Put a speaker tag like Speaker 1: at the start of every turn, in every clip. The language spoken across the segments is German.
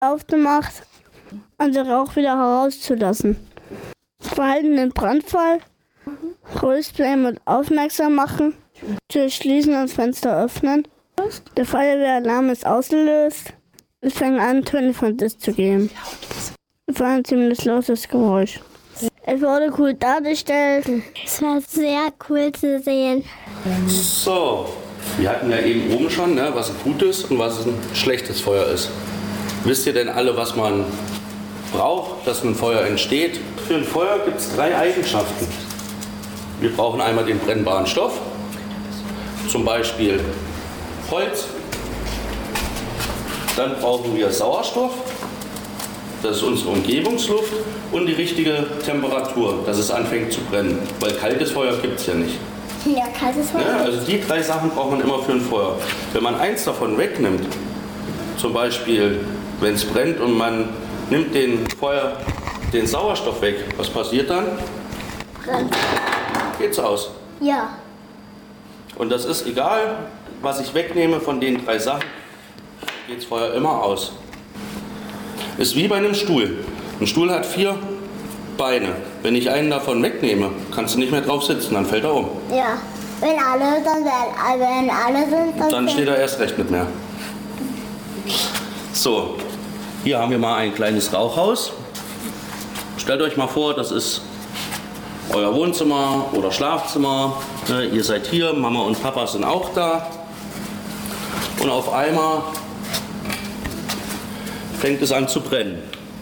Speaker 1: aufgemacht und den Rauch wieder herauszulassen. Verhalten im Brandfall, Röstbleiben und aufmerksam machen, Tür schließen und Fenster öffnen. Der Feuerwehralarm ist ausgelöst. Es fängt an, Töne von sich zu geben. Es war ein ziemlich lautes Geräusch. Es wurde cool dargestellt.
Speaker 2: Es war sehr cool zu sehen.
Speaker 3: So, wir hatten ja eben oben schon, ne, was ein gutes und was ein schlechtes Feuer ist. Wisst ihr denn alle, was man braucht, dass ein Feuer entsteht? Für ein Feuer gibt es 3 Eigenschaften. Wir brauchen einmal den brennbaren Stoff, zum Beispiel Holz. Dann brauchen wir Sauerstoff, das ist unsere Umgebungsluft, und die richtige Temperatur, dass es anfängt zu brennen. Weil kaltes Feuer gibt es ja nicht.
Speaker 2: Ja, kaltes Feuer.
Speaker 3: Ja, also die 3 Sachen braucht man immer für ein Feuer. Wenn man eins davon wegnimmt, zum Beispiel wenn es brennt und man nimmt den Sauerstoff weg, was passiert dann?
Speaker 2: Brennt.
Speaker 3: Geht's aus.
Speaker 2: Ja.
Speaker 3: Und das ist egal, was ich wegnehme von den 3 Sachen, geht's Feuer immer aus. Ist wie bei einem Stuhl. Ein Stuhl hat 4 Beine. Wenn ich einen davon wegnehme, kannst du nicht mehr drauf sitzen, dann fällt er um.
Speaker 2: Ja. Wenn alle sind,
Speaker 3: Dann steht er erst recht nicht mehr. So, hier haben wir mal ein kleines Rauchhaus. Stellt euch mal vor, das ist euer Wohnzimmer oder Schlafzimmer. Ihr seid hier, Mama und Papa sind auch da. Und auf einmal fängt es an zu brennen.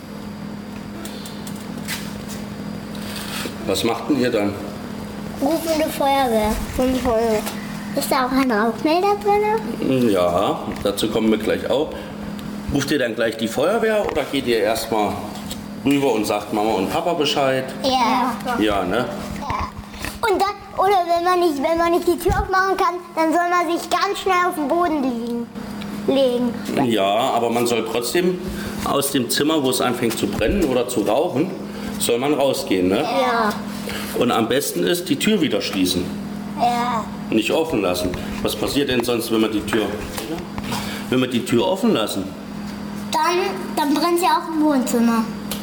Speaker 3: Was macht denn ihr dann?
Speaker 2: Rufende Feuerwehr. Ist da auch ein Rauchmelder drin?
Speaker 3: Ja, dazu kommen wir gleich auch. Ruft ihr dann gleich die Feuerwehr oder geht ihr erstmal rüber und sagt Mama und Papa Bescheid?
Speaker 2: Ja.
Speaker 3: Ja, ne?
Speaker 2: Ja. Und dann, oder wenn man nicht die Tür aufmachen kann, dann soll man sich ganz schnell auf den Boden legen.
Speaker 3: Ja, aber man soll trotzdem aus dem Zimmer, wo es anfängt zu brennen oder zu rauchen, soll man rausgehen, ne?
Speaker 2: Ja.
Speaker 3: Und am besten ist, die Tür wieder schließen.
Speaker 2: Ja.
Speaker 3: Nicht offen lassen. Was passiert denn sonst, wenn wir die Tür offen lassen?
Speaker 2: Dann brennt sie auch im Wohnzimmer.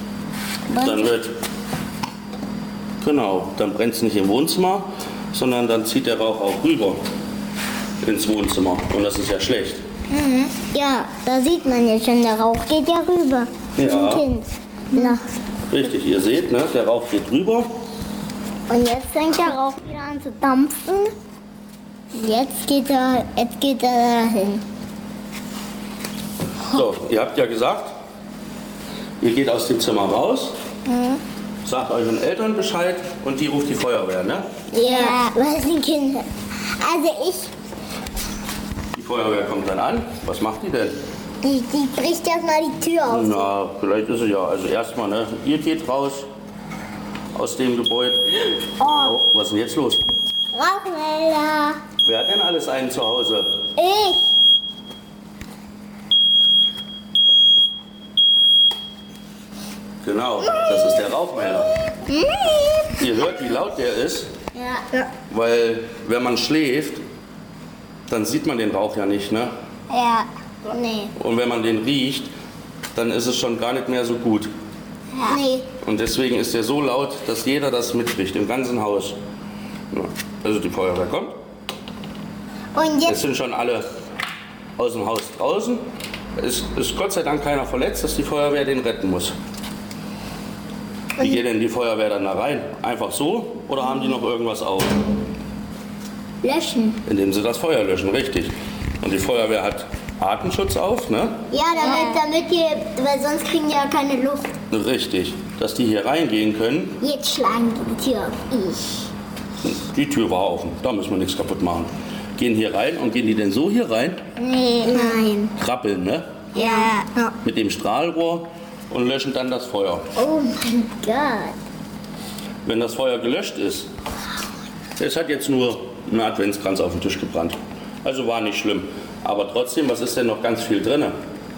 Speaker 3: Dann brennt es nicht im Wohnzimmer, sondern dann zieht der Rauch auch rüber ins Wohnzimmer. Und das ist ja schlecht.
Speaker 2: Mhm. Ja, da sieht man ja schon, der Rauch geht ja rüber.
Speaker 3: Ja.
Speaker 2: Zum Kind. Ja.
Speaker 3: Richtig, ihr seht, ne, der Rauch geht rüber.
Speaker 2: Und jetzt fängt der Rauch wieder an zu dampfen. Jetzt geht er dahin.
Speaker 3: So, ihr habt ja gesagt, ihr geht aus dem Zimmer raus, sagt euren Eltern Bescheid und die ruft die Feuerwehr, ne?
Speaker 2: Ja, was sind Kinder? Also
Speaker 3: Die Feuerwehr kommt dann an. Was macht die denn?
Speaker 2: die bricht erstmal die Tür auf.
Speaker 3: Na, vielleicht ist sie ja. Also erstmal, ne? Ihr geht raus aus dem Gebäude. Oh, was ist denn jetzt los?
Speaker 2: Rauchmelder.
Speaker 3: Wer hat denn alles einen zu Hause?
Speaker 2: Ich.
Speaker 3: Genau, das ist der Rauchmelder. Ihr hört, wie laut der ist,
Speaker 2: Ja.
Speaker 3: weil wenn man schläft, dann sieht man den Rauch ja nicht, ne?
Speaker 2: Ja. Nee.
Speaker 3: Und wenn man den riecht, dann ist es schon gar nicht mehr so gut.
Speaker 2: Ja. Nee.
Speaker 3: Und deswegen ist der so laut, dass jeder das mitkriegt, im ganzen Haus. Ja, also die Feuerwehr kommt.
Speaker 2: Und
Speaker 3: Es
Speaker 2: jetzt.
Speaker 3: sind schon alle aus dem Haus draußen. Es ist Gott sei Dank keiner verletzt, dass die Feuerwehr den retten muss. Wie geht denn die Feuerwehr dann da rein? Einfach so oder haben die noch irgendwas auf?
Speaker 2: Löschen.
Speaker 3: Indem sie das Feuer löschen, richtig. Und die Feuerwehr hat Atemschutz auf, ne?
Speaker 2: Ja, damit die, weil sonst kriegen die ja keine Luft.
Speaker 3: Richtig. Dass die hier reingehen können.
Speaker 2: Jetzt schlagen die Tür auf.
Speaker 3: Die Tür war offen, da müssen wir nichts kaputt machen. Gehen hier rein und gehen die denn so hier rein?
Speaker 2: Nee. Nein.
Speaker 3: Krabbeln, ne?
Speaker 2: Ja.
Speaker 3: Mit dem Strahlrohr und löschen dann das Feuer.
Speaker 2: Oh mein Gott.
Speaker 3: Wenn das Feuer gelöscht ist, es hat jetzt nur ein Adventskranz auf den Tisch gebrannt. Also war nicht schlimm. Aber trotzdem, was ist denn noch ganz viel drin?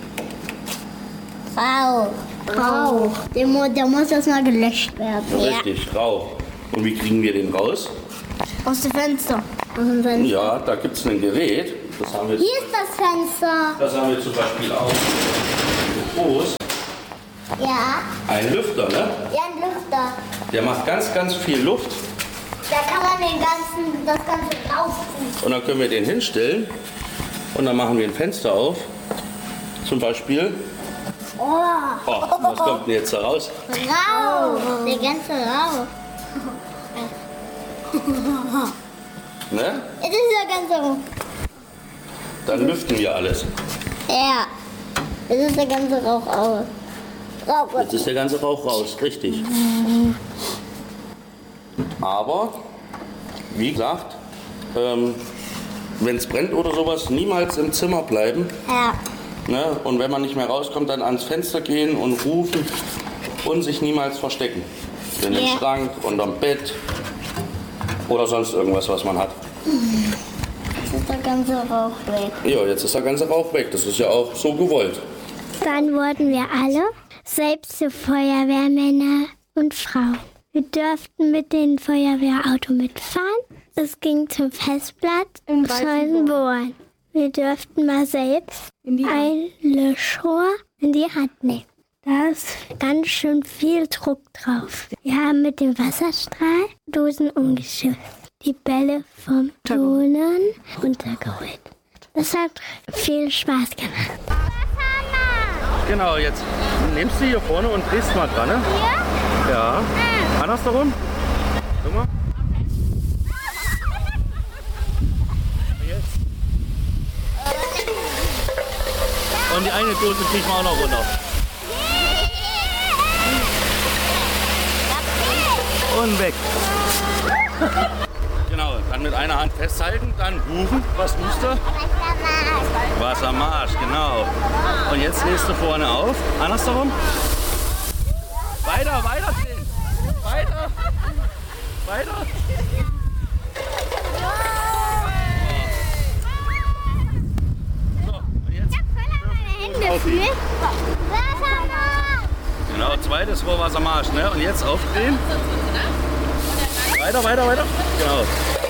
Speaker 2: Rauch. Der muss erstmal gelöscht werden.
Speaker 3: Richtig, Rauch. Und wie kriegen wir den raus?
Speaker 2: Aus dem Fenster. Aus dem Fenster.
Speaker 3: Ja, da gibt es ein Gerät. Das haben wir,
Speaker 2: Hier ist das Fenster.
Speaker 3: das haben wir zum Beispiel auch. groß.
Speaker 2: Ja.
Speaker 3: Ein Lüfter, ne?
Speaker 2: Ja, ein Lüfter.
Speaker 3: Der macht ganz, ganz viel Luft.
Speaker 2: Da kann man das Ganze rausziehen.
Speaker 3: Und dann können wir den hinstellen. Und dann machen wir ein Fenster auf. Zum Beispiel.
Speaker 2: Oh.
Speaker 3: Oh, was kommt denn jetzt da raus?
Speaker 2: Rauch. Der ganze Rauch.
Speaker 3: Ne?
Speaker 2: Es ist der ganze Rauch.
Speaker 3: Dann lüften wir alles.
Speaker 2: Ja. Es ist der ganze Rauch aus.
Speaker 3: Jetzt ist der ganze Rauch raus, richtig. Aber, wie gesagt, wenn es brennt oder sowas, niemals im Zimmer bleiben.
Speaker 2: Ja.
Speaker 3: Ne? Und wenn man nicht mehr rauskommt, dann ans Fenster gehen und rufen und sich niemals verstecken. In den Schrank, unterm Bett oder sonst irgendwas, was man hat.
Speaker 2: Jetzt ist der ganze Rauch weg.
Speaker 3: Ja, jetzt ist der ganze Rauch weg. Das ist ja auch so gewollt.
Speaker 4: Dann wurden wir alle selbst zu Feuerwehrmänner und Frauen. Wir durften mit dem Feuerwehrauto mitfahren. Es ging zum Festplatz in Weißenborn. Wir durften mal selbst ein Löschrohr in die Hand nehmen. Da ist ganz schön viel Druck drauf. Wir haben mit dem Wasserstrahl Dosen umgeschifft. Die Bälle vom Turnen runtergeholt. Das hat viel Spaß gemacht.
Speaker 3: Genau, jetzt nimmst du hier vorne und drehst mal dran, ne? Ja? Ja. Andersherum. Guck mal. Jetzt. Und die eine Dose kriegen wir auch noch runter. Und weg. Genau, dann mit einer Hand festhalten, dann rufen. Was rufst du? Wassermarsch, genau. Und jetzt drehst du vorne auf. Andersherum. Weiter, weiter drehen. Weiter. Weiter. So, und jetzt. Genau, zweites Rohrwassermarsch, ne? Und jetzt aufdrehen. Weiter, weiter, weiter. Genau.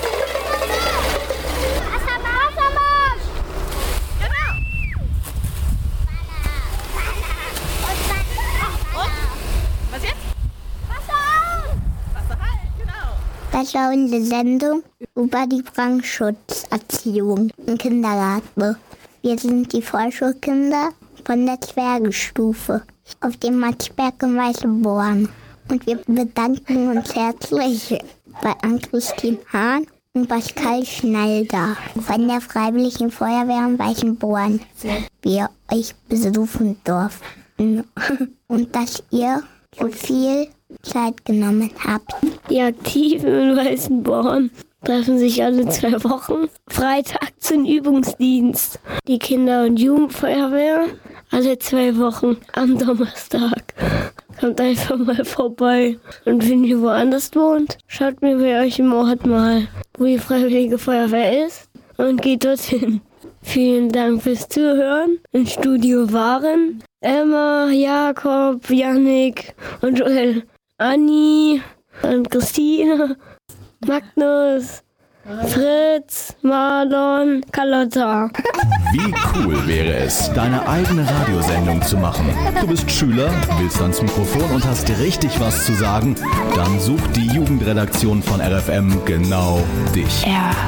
Speaker 2: Das war unsere Sendung über die Brandschutzerziehung im Kindergarten. Wir sind die Vorschulkinder von der Zwergenstufe auf dem Matschberg in Weißenborn. Und wir bedanken uns herzlich bei Ann-Christine Hahn und Pascal Schneider von der Freiwilligen Feuerwehr in Weißenborn, wir euch besuchen durften und dass ihr so viel Zeit genommen habt.
Speaker 1: Die Aktiven in Weißenborn treffen sich alle 2 Wochen, Freitag zum Übungsdienst. Die Kinder- und Jugendfeuerwehr alle 2 Wochen am Donnerstag. Kommt einfach mal vorbei. Und wenn ihr woanders wohnt, schaut mir bei euch im Ort mal, wo die Freiwillige Feuerwehr ist und geht dorthin. Vielen Dank fürs Zuhören. Im Studio waren Emma, Jakob, Jannik und Joel, Anni und Christine, Magnus, Fritz, Marlon, Carlotta.
Speaker 5: Wie cool wäre es, deine eigene Radiosendung zu machen? Du bist Schüler, willst ans Mikrofon und hast richtig was zu sagen? Dann sucht die Jugendredaktion von RFM genau dich.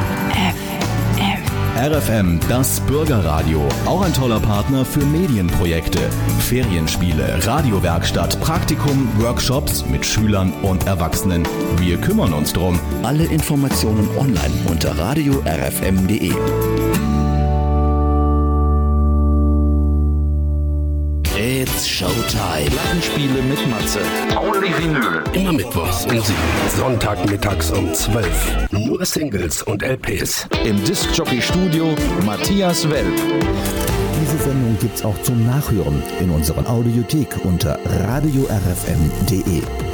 Speaker 5: RFM, das Bürgerradio. Auch ein toller Partner für Medienprojekte, Ferienspiele, Radiowerkstatt, Praktikum, Workshops mit Schülern und Erwachsenen. Wir kümmern uns drum.
Speaker 6: Alle Informationen online unter radio-rfm.de. It's Showtime.
Speaker 7: Plattenspiele mit Matze.
Speaker 8: Only Vinyl. Immer mittwochs um 7. Sonntagmittags um 12. Nur Singles und LPs.
Speaker 7: Im Discjockey-Studio Matthias Welp.
Speaker 9: Diese Sendung gibt's auch zum Nachhören in unserer Audiothek unter radio-rfm.de.